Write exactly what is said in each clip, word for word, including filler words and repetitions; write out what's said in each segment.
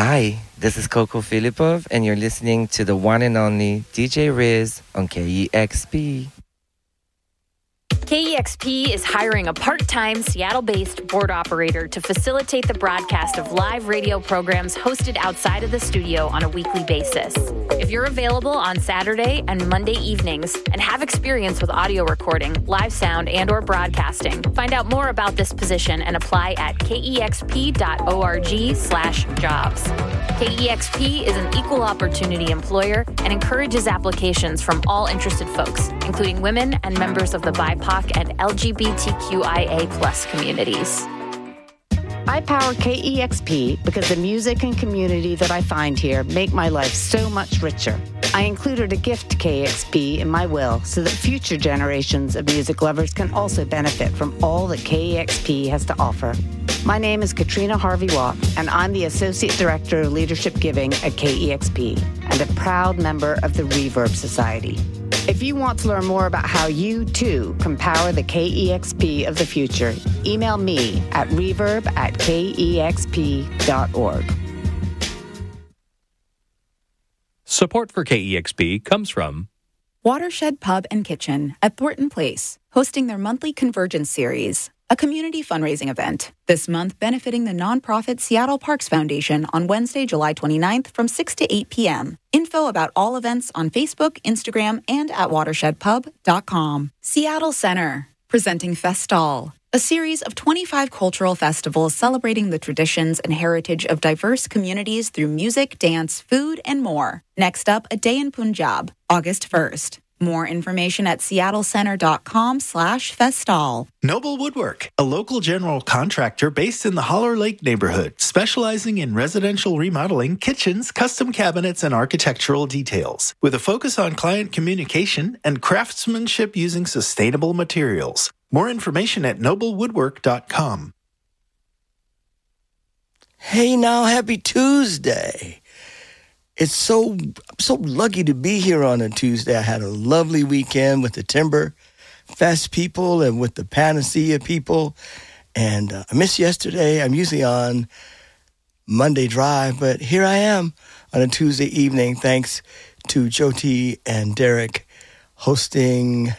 Hi, this is Coco Filipov, and you're listening to the one and only D J Riz on K E X P. K E X P is hiring a part-time Seattle-based board operator to facilitate the broadcast of live radio programs hosted outside of the studio on a weekly basis. If you're available on Saturday and Monday evenings and have experience with audio recording, live sound, and or broadcasting, find out more about this position and apply at kexp.org slash jobs. K E X P is an equal opportunity employer and encourages applications from all interested folks, including women and members of the B I P O C and L G B T Q I A plus communities. I power K E X P because the music and community that I find here make my life so much richer. I included a gift to K E X P in my will so that future generations of music lovers can also benefit from all that K E X P has to offer. My name is Katrina Harvey-Watt, and I'm the Associate Director of Leadership Giving at K E X P and a proud member of the Reverb Society. If you want to learn more about how you, too, can power the K E X P of the future, email me at reverb at kexp.org. Support for K E X P comes from Watershed Pub and Kitchen at Thornton Place, hosting their monthly Convergence Series, a community fundraising event, this month benefiting the nonprofit Seattle Parks Foundation on Wednesday, July twenty-ninth from six to eight p.m. Info about all events on Facebook, Instagram, and at watershed pub dot com. Seattle Center, presenting Festal, a series of twenty-five cultural festivals celebrating the traditions and heritage of diverse communities through music, dance, food, and more. Next up, a day in Punjab, August first. More information at seattlecenter.com slash festal. Noble Woodwork, a local general contractor based in the Holler Lake neighborhood, specializing in residential remodeling, kitchens, custom cabinets, and architectural details, with a focus on client communication and craftsmanship using sustainable materials. More information at noble woodwork dot com. Hey now, happy Tuesday. It's so, I'm so lucky to be here on a Tuesday. I had a lovely weekend with the Timber Fest people and with the Panacea people. And uh, I missed yesterday. I'm usually on Monday Drive, but here I am on a Tuesday evening, thanks to Jyoti and Derek hosting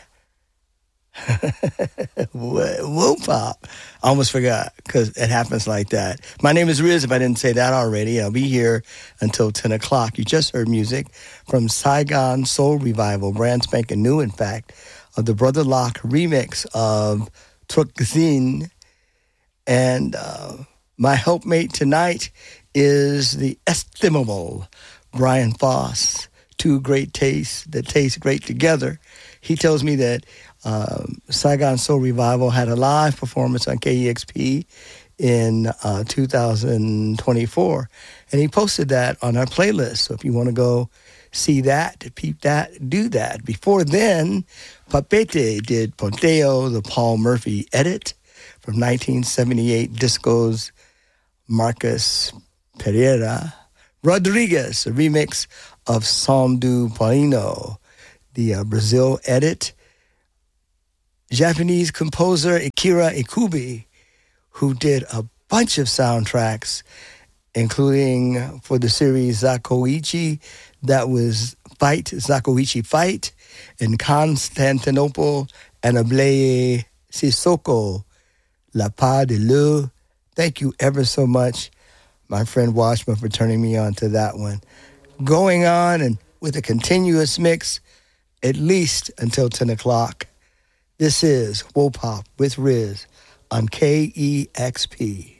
Whoa Pop. I almost forgot because it happens like that. My name is Riz, if I didn't say that already. I'll be here until ten o'clock. You just heard music from Saigon Soul Revival, brand spanking new, in fact, of the Brother Locke remix of Truckzine. And uh, my helpmate tonight is the estimable Brian Foss. Two great tastes that taste great together. He tells me that Um, Saigon Soul Revival had a live performance on K E X P in uh, two thousand twenty-four, and he posted that on our playlist. So if you want to go see that, peep that, do that. Before then, Papete did Ponteo, the Paul Murphy edit from nineteen seventy-eight disco's Marcus Pereira. Rodriguez, a remix of Som do Paulino, the uh, Brazil edit. Japanese composer Akira Ikubi, who did a bunch of soundtracks, including for the series Zakoichi, that was Fight, Zakoichi Fight, in Constantinople, and Ablaye Sissoko, La Pas de l'Eau. Thank you ever so much, my friend Washma, for turning me on to that one. Going on and with a continuous mix, at least until ten o'clock. This is Wopop with Riz on K E X P.